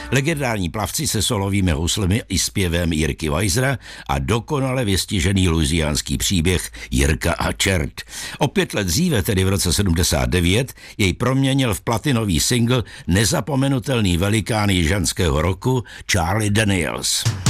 legendární plavci se solovými houslemi i zpěvem Jirky Weisera a dokonale vystižený louisiánský příběh Jirka a čert. O 5 let dříve, tedy v roce 79, jej proměnil v platinový singl nezapomenutelný velikán jižanského roku Charlie Daniels.